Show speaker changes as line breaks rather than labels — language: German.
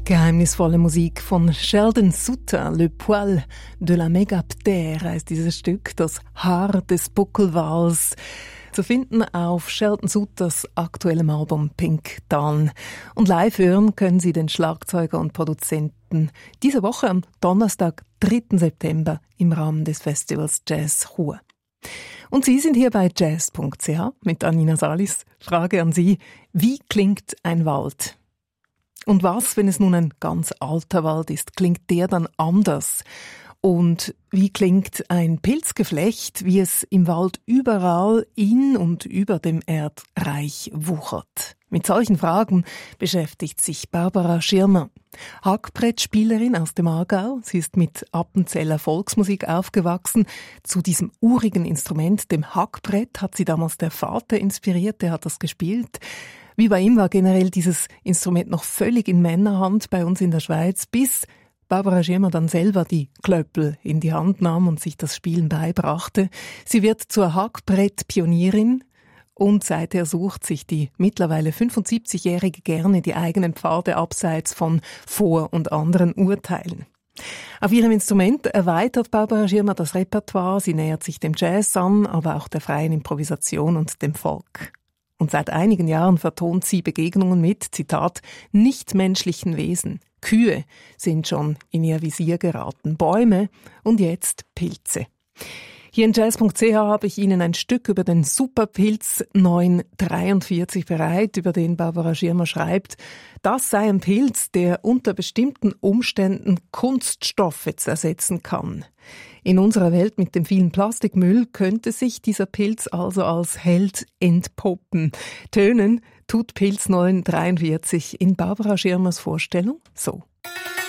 Geheimnisvolle Musik von Sheldon Sutter, Le Poil de la Mégaptère heißt dieses Stück, das Haar des Buckelwals, zu finden auf Sheldon Sutters aktuellem Album Pink Dawn. Und live hören können Sie den Schlagzeuger und Produzenten diese Woche am Donnerstag, 3. September im Rahmen des Festivals Jazz Ruhr. Und Sie sind hier bei jazz.ch mit Anina Salis. Frage an Sie: Wie klingt ein Wald? Und was, wenn es nun ein ganz alter Wald ist? Klingt der dann anders? Und wie klingt ein Pilzgeflecht, wie es im Wald überall in und über dem Erdreich wuchert? Mit solchen Fragen beschäftigt sich Barbara Schirmer, Hackbrettspielerin aus dem Aargau. Sie ist mit Appenzeller Volksmusik aufgewachsen. Zu diesem urigen Instrument, dem Hackbrett, hat sie damals der Vater inspiriert, der hat das gespielt. Wie bei ihm war generell dieses Instrument noch völlig in Männerhand bei uns in der Schweiz, bis Barbara Schirmer dann selber die Klöppel in die Hand nahm und sich das Spielen beibrachte. Sie wird zur Hackbrett-Pionierin und seither sucht sich die mittlerweile 75-Jährige gerne die eigenen Pfade abseits von Vor- und anderen Urteilen. Auf ihrem Instrument erweitert Barbara Schirmer das Repertoire. Sie nähert sich dem Jazz an, aber auch der freien Improvisation und dem Folk. Und seit einigen Jahren vertont sie Begegnungen mit, Zitat, nichtmenschlichen Wesen. Kühe sind schon in ihr Visier geraten, Bäume und jetzt Pilze. Hier in jazz.ch habe ich Ihnen ein Stück über den Superpilz 943 bereit, über den Barbara Schirmer schreibt, das sei ein Pilz, der unter bestimmten Umständen Kunststoffe zersetzen kann. In unserer Welt mit dem vielen Plastikmüll könnte sich dieser Pilz also als Held entpuppen. Tönen tut Pilz 943 in Barbara Schirmers Vorstellung so.